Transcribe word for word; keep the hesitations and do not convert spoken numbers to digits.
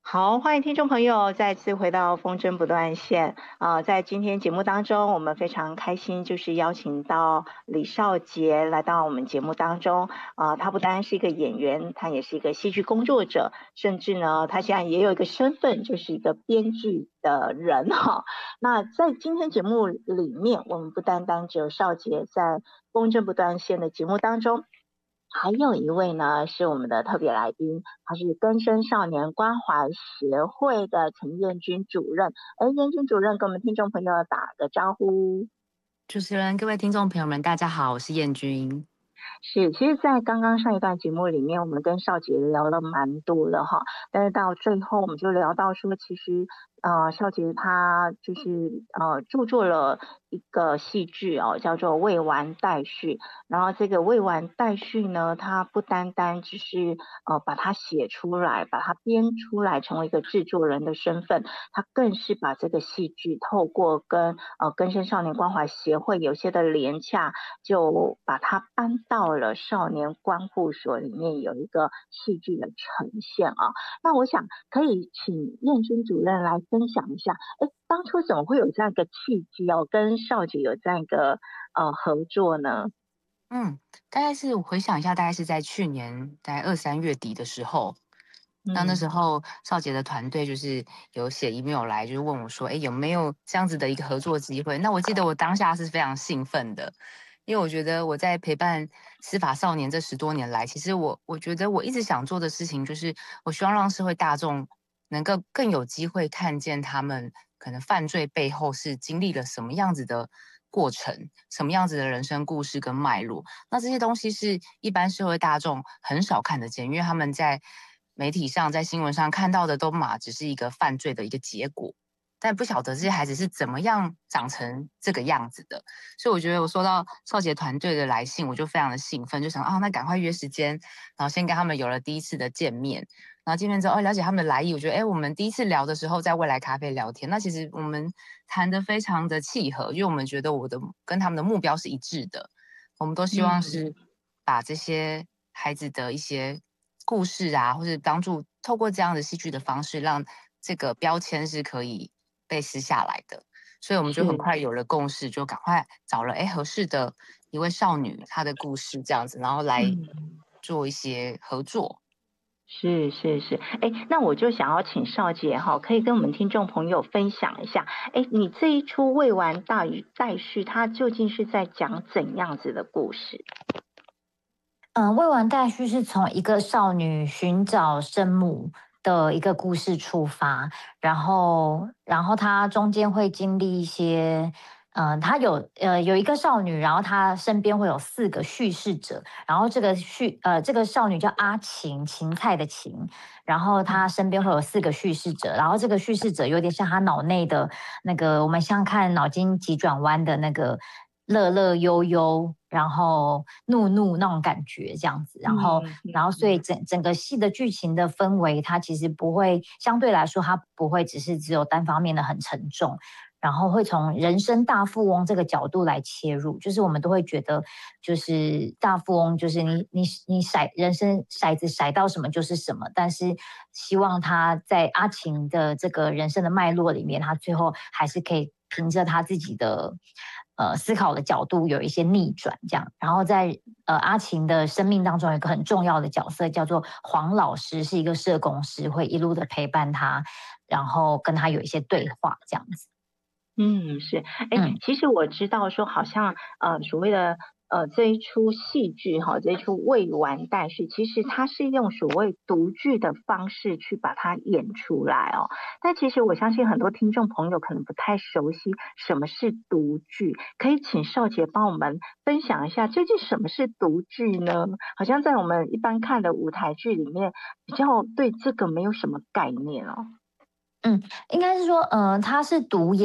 好，欢迎听众朋友再次回到风筝不断线啊、呃在今天节目当中，我们非常开心，就是邀请到李少杰来到我们节目当中啊、呃他不单是一个演员，他也是一个戏剧工作者，甚至呢，他现在也有一个身份，就是一个编剧的人哈。那在今天节目里面，我们不单单只有少杰在风筝不断线的节目当中。还有一位呢，是我们的特别来宾，他是更生少年关怀协会的陈彦君主任。哎，彦君主任跟我们听众朋友打个招呼。 主持人、各位听众朋友们，大家好，我是燕君。 是，其实，在刚刚上一段节目里面，我们跟少杰聊了蛮多的哈，但是到最后，我们就聊到说，其实，呃，少杰他就是呃，著作了一个戏剧哦，叫做《未完待续》。然后这个《未完待续》呢，它不单单只是呃把它写出来，把它编出来，成为一个制作人的身份，他更是把这个戏剧透过跟呃更生少年关怀协会有些的联洽。就把它搬到了少年观护所里面有一个戏剧的呈现啊。那我想可以请燕君主任来分享一下，哎，当初怎么会有这样一个契机哦，跟少姐有这样一个呃合作呢？ 嗯，大概是我回想一下，大概是在去年大概二三月底的时候，那那时嗯候少杰的团队就是有写 email 来，就是问我说，哎，有没有这样子的一个合作机会？那我记得我当下是非常兴奋的，因为我觉得我在陪伴司法少年这十多年来，其实我我觉得我一直想做的事情，就是我希望让社会大众能够更有机会看见他们可能犯罪背后是经历了什么样子的过程，什么样子的人生故事跟脉络。那这些东西是一般社会大众很少看得见，因为他们在媒体上、在新闻上看到的都嘛只是一个犯罪的一个结果。但不晓得这些孩子是怎么样长成这个样子的，所以我觉得我收到少杰团队的来信，我就非常的兴奋，就想啊，那赶快约时间，然后先跟他们有了第一次的见面，然后见面之后，哦，了解他们的来意，我觉得，哎，我们第一次聊的时候，在未来咖啡聊天，那其实我们谈得非常的契合，因为我们觉得我的跟他们的目标是一致的，我们都希望嗯。 是把这些孩子的一些故事啊，或者帮助透过这样的戏剧的方式，让这个标签是可以被撕下来的。所以我们就很是。 快有了共识，就赶快找了哎合适的一位少女，她的故事这样子，然后来嗯。 做一些合作。 是是是，哎，那我就想要请少杰哈，可以跟我们听众朋友分享一下，哎，你这一出未完待待续，它究竟是在讲怎样子的故事？ 嗯，未完待续是从一个少女寻找生母的一个故事出发，然后，然后她中间会经历一些，嗯，她有呃有一个少女，然后她身边会有四个叙事者，然后这个叙呃这个少女叫阿晴，芹菜的芹，然后她身边会有四个叙事者，然后这个叙事者有点像她脑内的那个，我们像看脑筋急转弯的那个乐乐悠悠，然后怒怒那种感觉这样子，然后嗯然后所以嗯整整个戏的剧情的氛围，它其实不会相对来说，它不会只是只有单方面的很沉重。然后会从人生大富翁这个角度来切入，就是我们都会觉得，就是大富翁，就是你你你骰人生骰子骰到什么就是什么，但是希望他在阿晴的这个人生的脉络里面，他最后还是可以凭着他自己的呃思考的角度有一些逆转，这样。然后在呃阿晴的生命当中有一个很重要的角色叫做黄老师，是一个社工师，会一路的陪伴他，然后跟他有一些对话，这样子。 嗯，是，哎， 嗯。 其实我知道说，好像呃，所谓的呃这一出戏剧哈，这一出未完待续，其实它是用所谓读剧的方式去把它演出来哦。但其实我相信很多听众朋友可能不太熟悉什么是读剧，可以请少杰帮我们分享一下，究竟什么是读剧呢？好像在我们一般看的舞台剧里面，比较对这个没有什么概念哦。 嗯，应该是说，呃，他是读